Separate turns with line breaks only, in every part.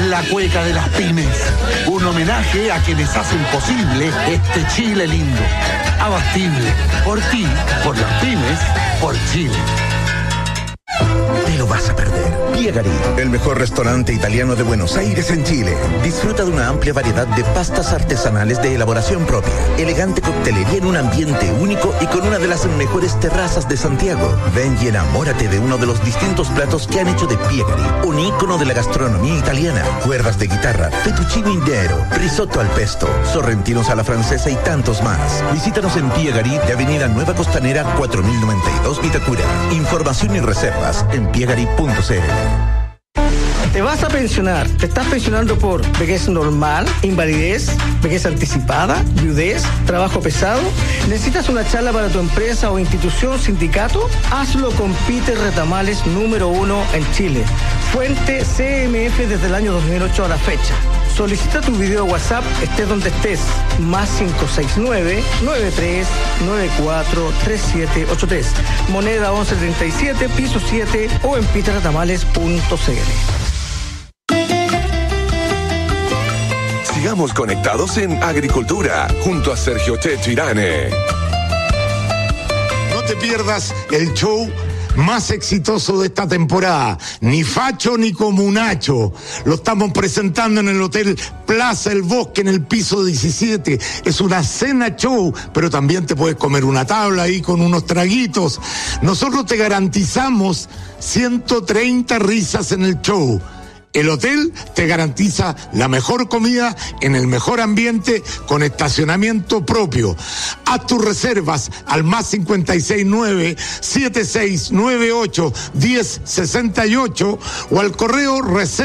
La cueca de las pymes. Un homenaje a quienes hacen posible este Chile lindo. Abastible. Por ti, por las pymes, por Chile.
Te lo vas a perder. Piegari, el mejor restaurante italiano de Buenos Aires en Chile. Disfruta de una amplia variedad de pastas artesanales de elaboración propia, elegante coctelería en un ambiente único y con una de las mejores terrazas de Santiago. Ven y enamórate de uno de los distintos platos que han hecho de Piegari un ícono de la gastronomía italiana. Cuerdas de guitarra, fettuccine intero, risotto al pesto, sorrentinos a la francesa y tantos más. Visítanos en Piegari de Avenida Nueva Costanera 4092 Vitacura. Información y reservas en piegari.cl.
¿Te vas a pensionar? ¿Te estás pensionando por vejez normal, invalidez, vejez anticipada, viudez, trabajo pesado? ¿Necesitas una charla para tu empresa o institución, sindicato? Hazlo con Peter Retamales, número 1 en Chile. Fuente CMF desde el año 2008 a la fecha. Solicita tu video WhatsApp, estés donde estés. Más 569-9394-3783. Moneda 1137, piso 7 o en peterretamales.cl.
Sigamos conectados en Agricultura, junto a Sergio Checho Irane.
No te pierdas el show más exitoso de esta temporada, ni facho ni comunacho. Lo estamos presentando en el Hotel Plaza El Bosque, en el piso 17. Es una cena show, pero también te puedes comer una tabla ahí con unos traguitos. Nosotros te garantizamos 130 risas en el show. El hotel te garantiza la mejor comida en el mejor ambiente con estacionamiento propio. Haz tus reservas al más 569-7698-1068 o al correo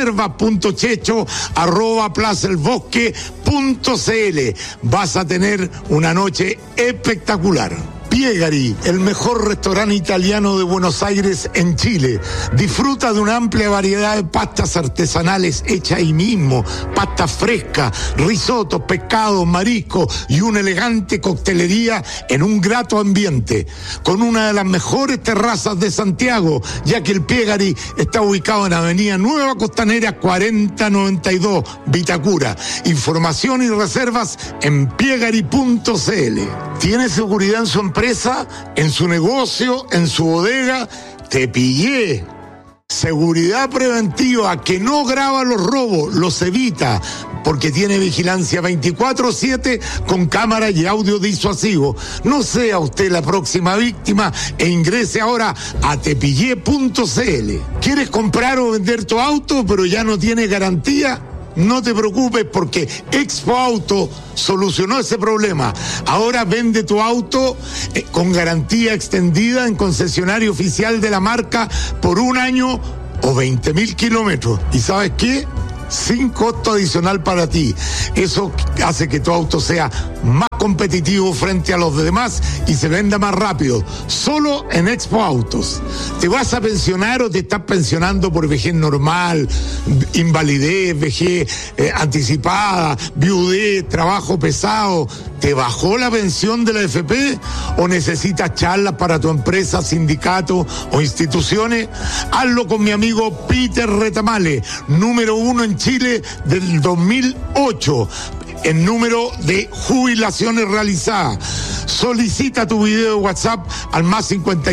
reserva.checho@plazaelbosque.cl. Vas a tener una noche espectacular. Piegari, el mejor restaurante italiano de Buenos Aires en Chile. Disfruta de una amplia variedad de pastas artesanales hechas ahí mismo, pastas frescas, risotos, pescados, mariscos y una elegante coctelería en un grato ambiente, con una de las mejores terrazas de Santiago, ya que el Piegari está ubicado en Avenida Nueva Costanera 4092, Vitacura. Información y reservas en piegari.cl. ¿Tiene seguridad en su empresa, en su negocio, en su bodega? Te pillé. Seguridad preventiva que no graba los robos, los evita, porque tiene vigilancia 24/7 con cámara y audio disuasivo. No sea usted la próxima víctima e ingrese ahora a tepillé.cl. ¿Quieres comprar o vender tu auto pero ya no tiene garantía? No te preocupes, porque Expo Auto solucionó ese problema. Ahora vende tu auto con garantía extendida en concesionario oficial de la marca por 1 año o 20.000 kilómetros. ¿Y sabes qué? Sin costo adicional para ti. Eso hace que tu auto sea más competitivo frente a los demás y se venda más rápido. Solo en Expo Autos. ¿Te vas a pensionar o te estás pensionando por vejez normal, invalidez, vejez anticipada, viudez, trabajo pesado? ¿Te bajó la pensión de la AFP o necesitas charlas para tu empresa, sindicato o instituciones? Hazlo con mi amigo Peter Retamales, número 1 en Chile del 2008. El número de jubilaciones realizadas. Solicita tu video de WhatsApp al más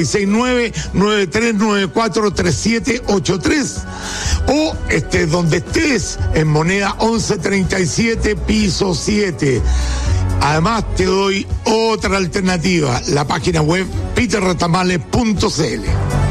569-9394-3783 o donde estés, en moneda 1137, piso 7. Además te doy otra alternativa, la página web peterretamales.cl.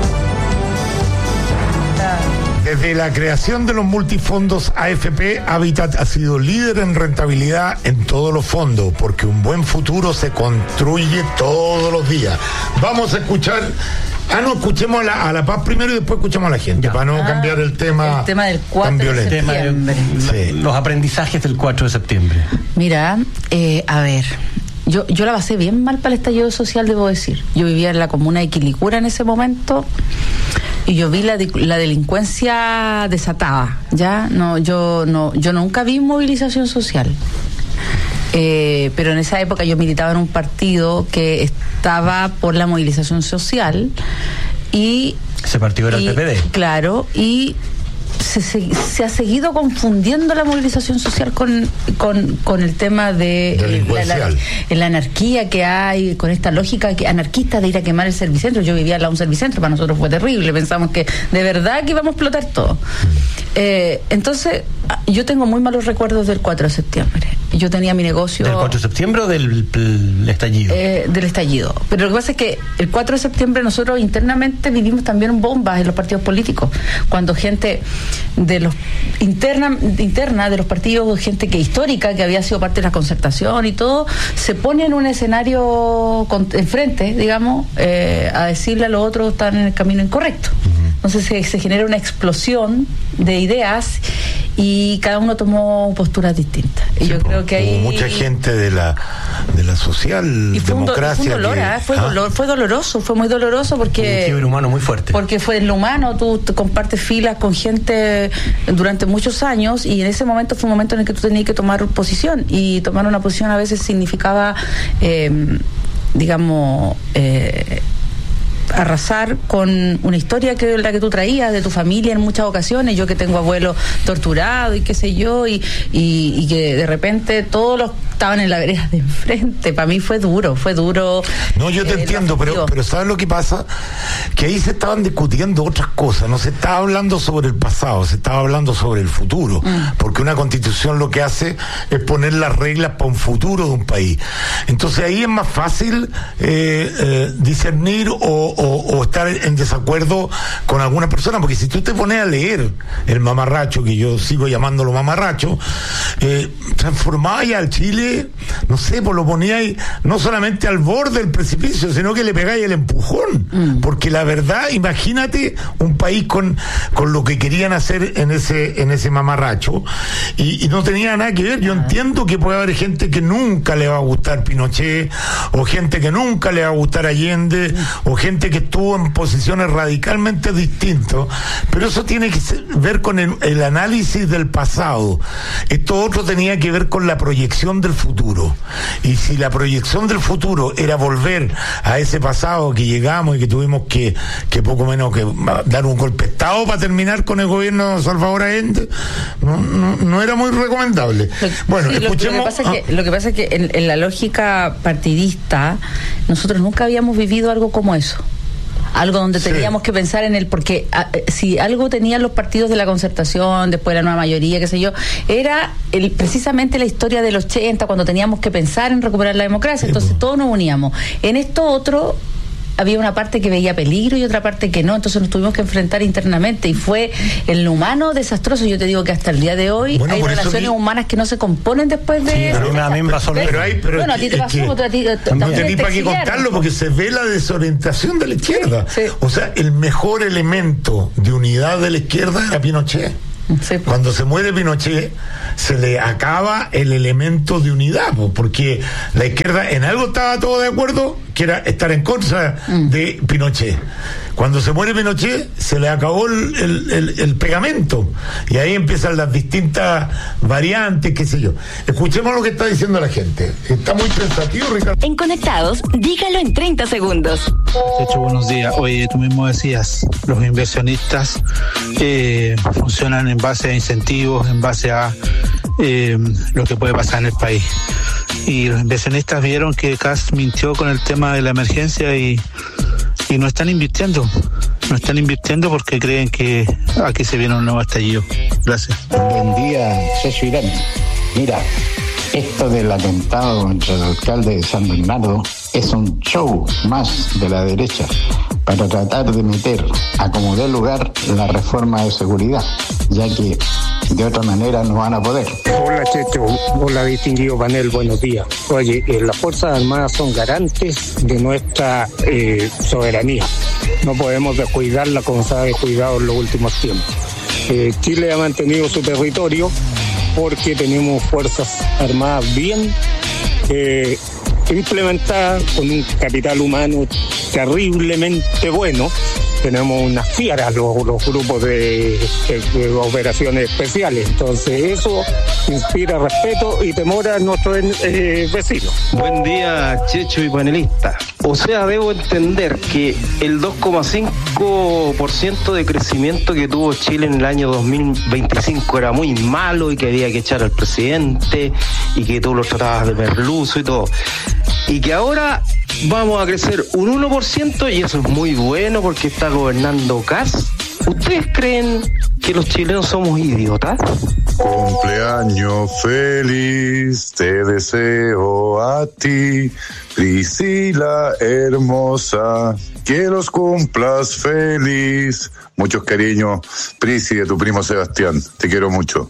Desde la creación de los multifondos AFP, Habitat ha sido líder en rentabilidad en todos los fondos, porque un buen futuro se construye todos los días. Vamos a escuchar... escuchemos a la Paz primero y después escuchamos a la gente, para no cambiar el tema.
El tema del 4 de septiembre.
Los aprendizajes del 4 de septiembre.
Mira, a ver... Yo la pasé bien mal para el estallido social, debo decir. Yo vivía en la comuna de Quilicura en ese momento y yo vi la delincuencia desatada. Yo nunca vi movilización social. Pero en esa época yo militaba en un partido que estaba por la movilización social y...
Ese partido era el PPD.
Claro, y se ha seguido confundiendo la movilización social con el tema de la anarquía que hay, con esta lógica anarquista de ir a quemar el servicentro. Yo vivía al lado de un servicentro, para nosotros fue terrible, pensamos que de verdad que íbamos a explotar todo. Entonces, yo tengo muy malos recuerdos del 4 de septiembre. Yo tenía mi negocio...
¿Del 4 de septiembre o del estallido?
Del estallido. Pero lo que pasa es que el 4 de septiembre nosotros internamente vivimos también bombas en los partidos políticos. Cuando gente de los interna de los partidos, gente que histórica, que había sido parte de la concertación y todo, se pone en un escenario enfrente, digamos, a decirle a los otros que están en el camino incorrecto. Entonces se genera una explosión de ideas y cada uno tomó posturas distintas. Y yo creo que hay
mucha gente de la socialdemocracia.
Fue doloroso, fue muy doloroso porque...
Un quiebre humano muy fuerte.
Porque fue en lo humano, tú compartes filas con gente durante muchos años y en ese momento fue un momento en el que tú tenías que tomar posición, y tomar una posición a veces significaba, arrasar con una historia que la que tú traías de tu familia en muchas ocasiones. Yo que tengo abuelos torturados y qué sé yo, y que de repente todos los estaban en la vereda de enfrente. Para mí fue duro.
No, yo te entiendo, pero ¿sabes lo que pasa? Que ahí se estaban discutiendo otras cosas, no se estaba hablando sobre el pasado, se estaba hablando sobre el futuro, porque una constitución lo que hace es poner las reglas para un futuro de un país. Entonces ahí es más fácil discernir o estar en desacuerdo con alguna persona, porque si tú te pones a leer el mamarracho, que yo sigo llamándolo mamarracho, transformaba ya al Chile, no sé, pues lo poníais no solamente al borde del precipicio, sino que le pegáis el empujón, porque la verdad, imagínate un país con lo que querían hacer en ese mamarracho, y no tenía nada que ver. Yo entiendo que puede haber gente que nunca le va a gustar Pinochet, o gente que nunca le va a gustar Allende, o gente que estuvo en posiciones radicalmente distintas, pero eso tiene que ver con el análisis del pasado. Esto otro tenía que ver con la proyección del futuro, y si la proyección del futuro era volver a ese pasado que llegamos y que tuvimos que poco menos que dar un golpe de estado para terminar con el gobierno de Salvador Allende, no era muy recomendable. Bueno, sí, escuchemos.
Lo que pasa es que en la lógica partidista nosotros nunca habíamos vivido algo como eso. Algo donde teníamos que pensar en porque si algo tenían los partidos de la concertación, después la nueva mayoría, qué sé yo, era precisamente la historia del 80, cuando teníamos que pensar en recuperar la democracia. Entonces todos nos uníamos. En esto otro había una parte que veía peligro y otra parte que no, entonces nos tuvimos que enfrentar internamente, y fue en lo humano desastroso. Yo te digo que hasta el día de hoy hay relaciones humanas que no se componen después de...
Sí, pero a mí me pasó.
Bueno, a ti te pasó,
no tenía para qué contarlo, porque se ve la desorientación de la izquierda. Sí. O sea, el mejor elemento de unidad de la izquierda era Pinochet. Sí. Cuando se muere Pinochet, se le acaba el elemento de unidad, porque la izquierda en algo estaba todo de acuerdo, que era estar en contra de Pinochet. Cuando se muere Pinochet, se le acabó el pegamento, y ahí empiezan las distintas variantes, qué sé yo. Escuchemos lo que está diciendo la gente. Está muy pensativo, Ricardo.
En Conectados, dígalo en 30 segundos.
Hecho, buenos días. Oye, tú mismo decías, los inversionistas funcionan en base a incentivos, en base a lo que puede pasar en el país. Y los inversionistas vieron que Kast mintió con el tema de la emergencia y no están invirtiendo. No están invirtiendo porque creen que aquí se viene un nuevo estallido. Gracias.
Buen día, César Irán. Mira, esto del atentado contra el alcalde de San Bernardo es un show más de la derecha para tratar de meter a como dé lugar la reforma de seguridad, ya que de otra manera no van a poder.
Hola Checho, hola distinguido panel, buenos días. Oye, las Fuerzas Armadas son garantes de nuestra soberanía. No podemos descuidarla como se ha descuidado en los últimos tiempos. Chile ha mantenido su territorio porque tenemos Fuerzas Armadas bien implementadas, con un capital humano terriblemente bueno, tenemos unas fieras los grupos de operaciones especiales. Entonces eso inspira respeto y temor a nuestros vecinos.
Buen día, Checho y panelista. O sea, debo entender que el 2,5% de crecimiento que tuvo Chile en el año 2025 era muy malo y que había que echar al presidente y que tú lo tratabas de merluzo y todo. Y que ahora vamos a crecer un 1% y eso es muy bueno porque está gobernando Kast. ¿Ustedes creen que los chilenos somos idiotas?
Cumpleaños feliz, te deseo a ti, Priscila hermosa, que los cumplas feliz. Muchos cariños, Prisi, de tu primo Sebastián, te quiero mucho.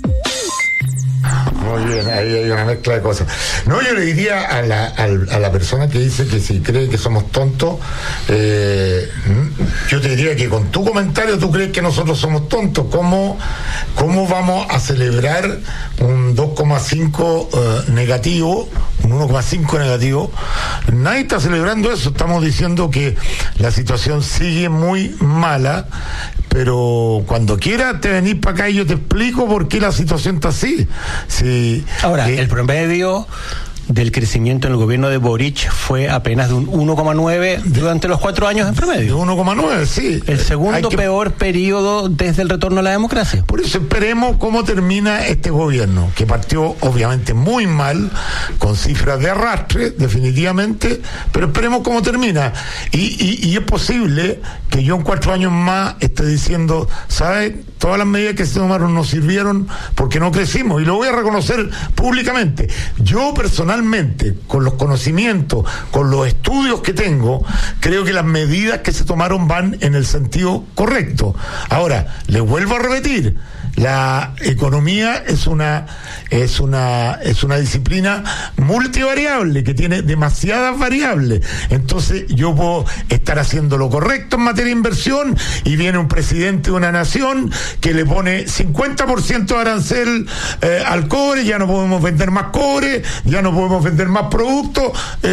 Muy bien, ahí hay una mezcla de cosas. No, yo le diría a la persona que dice que si cree que somos tontos, yo te diría que con tu comentario tú crees que nosotros somos tontos. ¿Cómo vamos a celebrar un 2,5 negativo, un 1,5 negativo? Nadie está celebrando eso. Estamos diciendo que la situación sigue muy mala, pero cuando quieras te venís para acá y yo te explico por qué la situación está así. Sí,
ahora, el promedio del crecimiento en el gobierno de Boric fue apenas de un 1,9 durante los 4 años en promedio.
De 1,9, sí.
El segundo peor periodo desde el retorno a la democracia.
Por eso esperemos cómo termina este gobierno, que partió obviamente muy mal, con cifras de arrastre, definitivamente, pero esperemos cómo termina. Y es posible que yo en 4 años más esté diciendo, ¿sabes? Todas las medidas que se tomaron nos sirvieron porque no crecimos, y lo voy a reconocer públicamente. Yo personalmente, con los conocimientos, con los estudios que tengo, creo que las medidas que se tomaron van en el sentido correcto. Ahora, les vuelvo a repetir, la economía es una disciplina multivariable que tiene demasiadas variables. Entonces yo puedo estar haciendo lo correcto en materia de inversión y viene un presidente de una nación que le pone 50% de arancel al cobre, ya no podemos vender más cobre, ya no podemos vender más productos,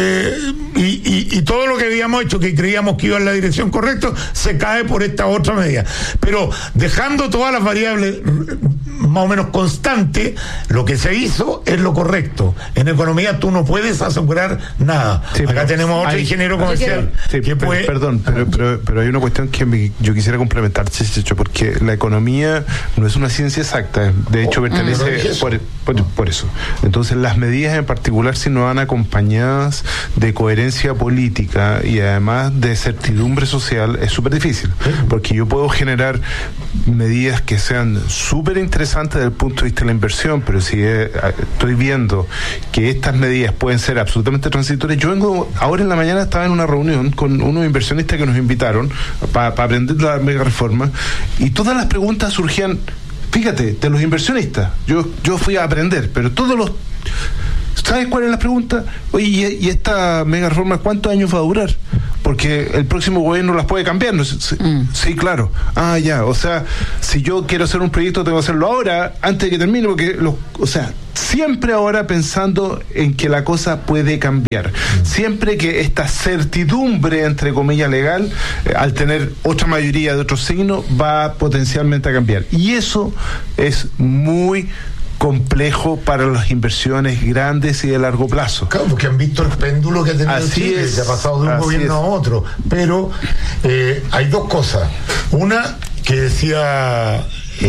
y todo lo que habíamos hecho, que creíamos que iba en la dirección correcta, se cae por esta otra medida. Pero dejando todas las variables más o menos constantes, lo que se hizo es lo correcto. En economía tú no puedes asegurar nada. Sí, acá tenemos otro ingeniero comercial que puede...
Perdón, pero hay una cuestión que yo quisiera complementar, Checho, porque la economía no es una ciencia exacta, de hecho pertenece por eso. Entonces las medidas en particular, si no van acompañadas de coherencia política y además de certidumbre social, es súper difícil, porque yo puedo generar medidas que sean súper interesantes desde el punto de vista de la inversión, pero si estoy viendo que estas medidas pueden ser absolutamente transitorias. Yo vengo, ahora en la mañana estaba en una reunión con unos inversionistas que nos invitaron para aprender la mega reforma, y todas las preguntas surgían, fíjate, de los inversionistas. Yo fui a aprender, pero todos los... ¿Sabes cuál es la pregunta? Oye, ¿y esta mega reforma cuántos años va a durar? Porque el próximo gobierno las puede cambiar, ¿no? Sí, claro. Ah, ya, o sea, si yo quiero hacer un proyecto tengo que hacerlo ahora, antes de que termine, porque, siempre ahora pensando en que la cosa puede cambiar. Siempre que esta certidumbre, entre comillas, legal, al tener otra mayoría de otro signo, va potencialmente a cambiar. Y eso es muy complejo para las inversiones grandes y de largo plazo.
Claro, porque han visto el péndulo que ha tenido Chile, que ha pasado de un gobierno a otro. Pero hay dos cosas. Una, que decía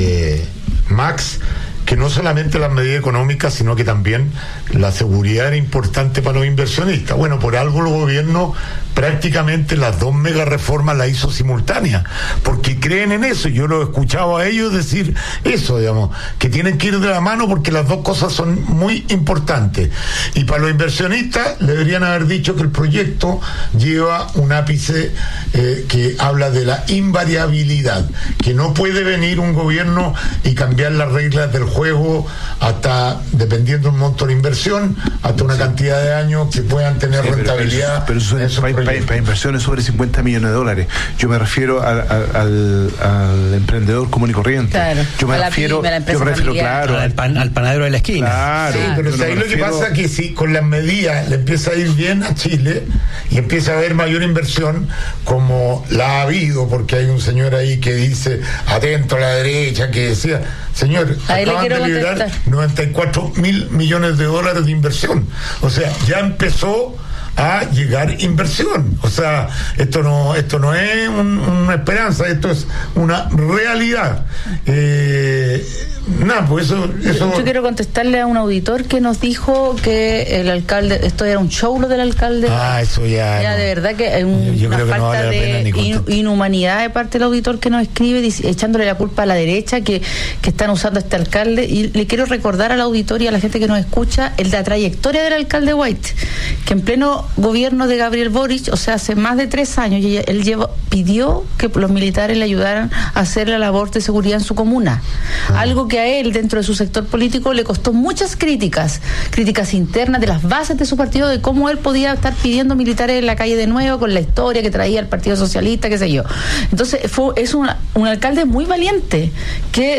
Max, que no solamente las medidas económicas, sino que también la seguridad era importante para los inversionistas. Bueno, por algo el gobierno prácticamente las 2 mega reformas las hizo simultáneas, porque creen en eso. Yo lo he escuchado a ellos decir eso, digamos, que tienen que ir de la mano porque las dos cosas son muy importantes. Y para los inversionistas le deberían haber dicho que el proyecto lleva un ápice que habla de la invariabilidad, que no puede venir un gobierno y cambiar las reglas del juego hasta, dependiendo del monto de inversión, hasta una cantidad de años que puedan tener rentabilidad.
Pero eso en el país para inversiones sobre 50 millones de dólares. Yo me refiero al emprendedor común y corriente.
Claro.
Yo me refiero, claro,
al panadero de la esquina.
Claro, pero ahí lo que pasa es que si con las medidas le empieza a ir bien a Chile y empieza a haber mayor inversión, como la ha habido, porque hay un señor ahí que dice, atento a la derecha, que decía, señor, acaban de liberar 94.000 millones de dólares de inversión. O sea, ya empezó a llegar inversión. O sea, esto no es una esperanza, esto es una realidad. Pues eso.
Yo quiero contestarle a un auditor que nos dijo que el alcalde, esto era un show lo del alcalde.
Eso ya.
Ya, de verdad que hay una falta de inhumanidad de parte del auditor que nos escribe echándole la culpa a la derecha que están usando a este alcalde. Y le quiero recordar al auditor y a la gente que nos escucha la trayectoria del alcalde White, que en pleno gobierno de Gabriel Boric, o sea, hace más de 3 años, él pidió que los militares le ayudaran a hacer la labor de seguridad en su comuna. Algo que a él, dentro de su sector político, le costó muchas críticas internas de las bases de su partido, de cómo él podía estar pidiendo militares en la calle de nuevo, con la historia que traía el Partido Socialista, qué sé yo. Entonces, es un alcalde muy valiente, que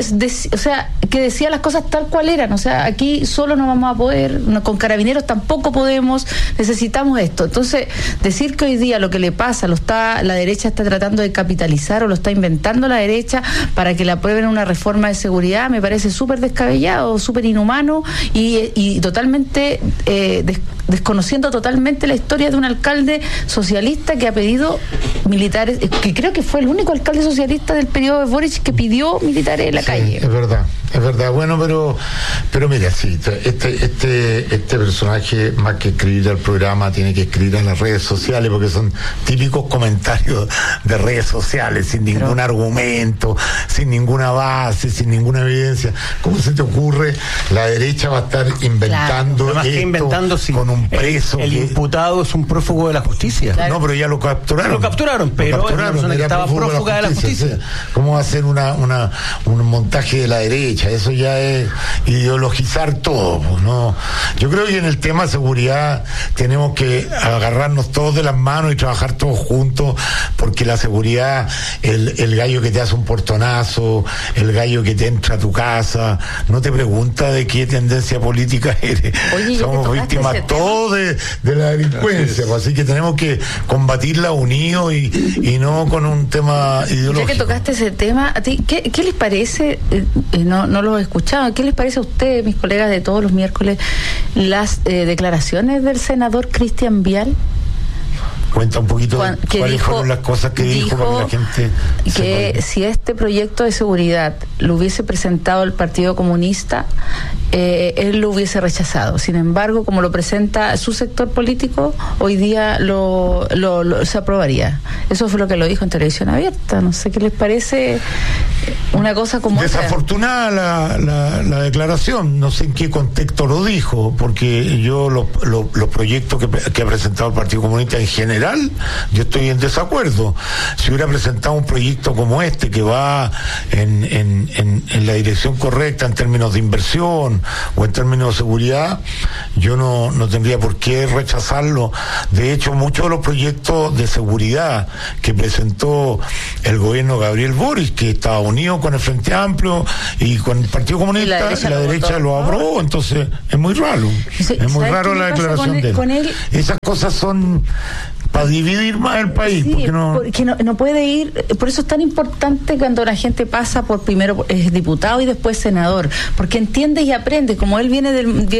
decía las cosas tal cual eran. O sea, aquí solo no vamos a poder, con carabineros tampoco podemos, necesitamos esto. Entonces, decir que hoy día lo que le pasa, la derecha está tratando de capitalizar o lo está inventando la derecha para que le aprueben una reforma de seguridad, me parece súper descabellado, súper inhumano y totalmente desconociendo totalmente la historia de un alcalde socialista que ha pedido militares, que creo que fue el único alcalde socialista del periodo de Boric que pidió militares en la calle.
Es verdad. Bueno, pero mira, sí, este personaje, más que escribir al programa, tiene que escribir en las redes sociales, porque son típicos comentarios de redes sociales, sin ningún argumento, sin ninguna base, sin ninguna evidencia. ¿Cómo se te ocurre? La derecha va a estar inventando esto con un preso.
El imputado es un prófugo de la justicia.
Claro. No, pero ya lo capturaron.
Pero es una persona que estaba prófuga de la justicia.
O sea, ¿cómo va a ser un montaje de la derecha? Eso ya es ideologizar todo, ¿no? Yo creo que en el tema de seguridad tenemos que agarrarnos todos de las manos y trabajar todos juntos, porque la seguridad, el gallo que te hace un portonazo, el gallo que te entra a tu casa, no te pregunta de qué tendencia política eres.
Oye,
somos víctimas todos de la delincuencia, así que tenemos que combatirla unidos y no con un tema ideológico.
Ya que tocaste ese tema, ¿a ti qué les parece? No lo he escuchado. ¿Qué les parece a ustedes, mis colegas de todos los miércoles, las declaraciones del senador Cristian Vial?
Cuenta un poquito cuáles fueron las cosas que dijo para que la gente
que si este proyecto de seguridad lo hubiese presentado el Partido Comunista, él lo hubiese rechazado. Sin embargo, como lo presenta su sector político, hoy día se aprobaría. Eso fue lo que lo dijo en televisión abierta. No sé qué les parece una cosa como
desafortunada la declaración. No sé en qué contexto lo dijo, porque yo los proyectos que ha presentado el Partido Comunista en general, yo estoy en desacuerdo. Si hubiera presentado un proyecto como este, que va en la dirección correcta en términos de inversión o en términos de seguridad, yo no tendría por qué rechazarlo. De hecho, muchos de los proyectos de seguridad que presentó el gobierno Gabriel Boric, que estaba unido con el Frente Amplio y con el Partido Comunista, la derecha lo aprobó. Entonces es muy raro. Es muy raro la declaración de él. Esas cosas son para dividir más el país.
Sí, porque no puede ir. Por eso es tan importante cuando la gente pasa por primero es diputado y después senador, porque entiende y aprende. Como él viene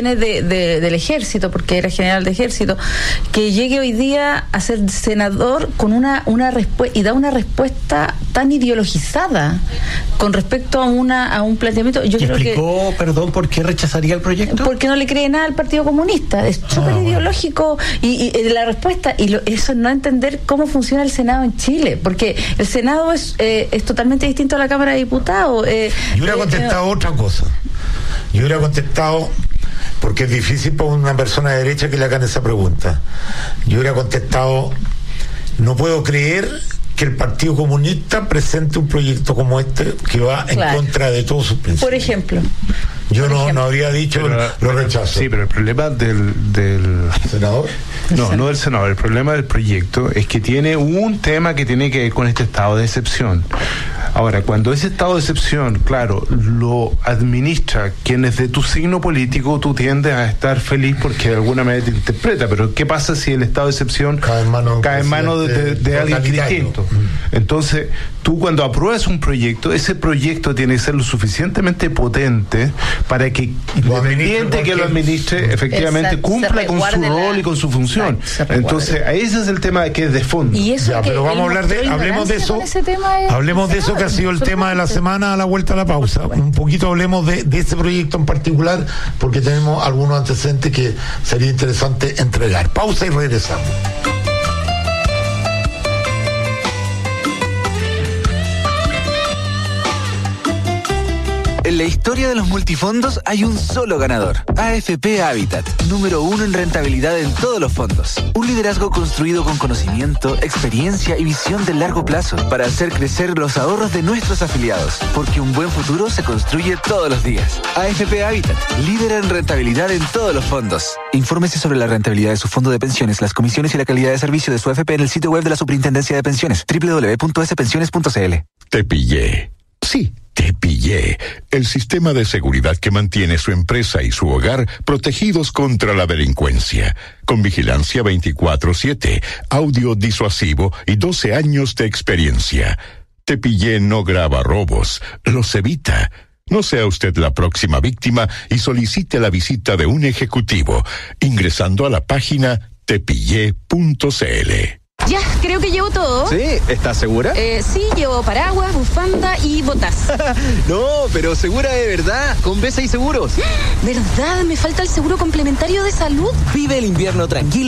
del ejército, porque era general de ejército, que llegue hoy día a ser senador con una respuesta, y da una respuesta tan ideologizada con respecto a un planteamiento. Yo creo
explicó, perdón, por qué rechazaría el proyecto.
Porque no le cree nada al Partido Comunista. Es súper ideológico y la respuesta, eso es no entender cómo funciona el Senado en Chile, porque el Senado es totalmente distinto a la Cámara de Diputados.
Yo hubiera contestado otra cosa. Yo hubiera contestado, porque es difícil para una persona de derecha que le hagan esa pregunta. Yo hubiera contestado, no puedo creer que el Partido Comunista presente un proyecto como este que va en contra de todos sus principios.
Por ejemplo.
Yo no habría dicho, lo rechazo.
Sí, pero el problema del
senador.
No del senador. El problema del proyecto es que tiene un tema que tiene que ver con este estado de excepción. Ahora, cuando ese estado de excepción, claro, lo administra quien es de tu signo político, tú tiendes a estar feliz porque de alguna manera te interpreta. Pero ¿qué pasa si el estado de excepción cae en manos de alguien distinto? Entonces, tú cuando apruebas un proyecto, ese proyecto tiene que ser lo suficientemente potente para que, independiente que lo administre, efectivamente cumpla con su rol y con su función. Entonces, ese es el tema que es de fondo.
Y eso
pero vamos a hablar hablemos de eso. Hablemos de eso que ha sido el tema de la semana a la vuelta a la pausa. Un poquito hablemos de ese proyecto en particular, porque tenemos algunos antecedentes que sería interesante entregar. Pausa y regresamos.
En la historia de los multifondos hay un solo ganador. AFP Habitat, número 1 en rentabilidad en todos los fondos. Un liderazgo construido con conocimiento, experiencia y visión de largo plazo para hacer crecer los ahorros de nuestros afiliados. Porque un buen futuro se construye todos los días. AFP Habitat, líder en rentabilidad en todos los fondos. Infórmese sobre la rentabilidad de su fondo de pensiones, las comisiones y la calidad de servicio de su AFP en el sitio web de la Superintendencia de Pensiones, www.spensiones.cl.
Te pillé. Sí, te pillé. El sistema de seguridad que mantiene su empresa y su hogar protegidos contra la delincuencia. Con vigilancia 24/7, audio disuasivo y 12 años de experiencia. Te pillé no graba robos, los evita. No sea usted la próxima víctima y solicite la visita de un ejecutivo ingresando a la página tepillé.cl.
Ya, creo que llevo todo.
¿Sí? ¿Estás segura?
Sí, llevo paraguas, bufanda y botas.
No, pero segura de verdad, con B6 Seguros.
¿Verdad? Me falta el seguro complementario de salud.
Vive el invierno tranquilo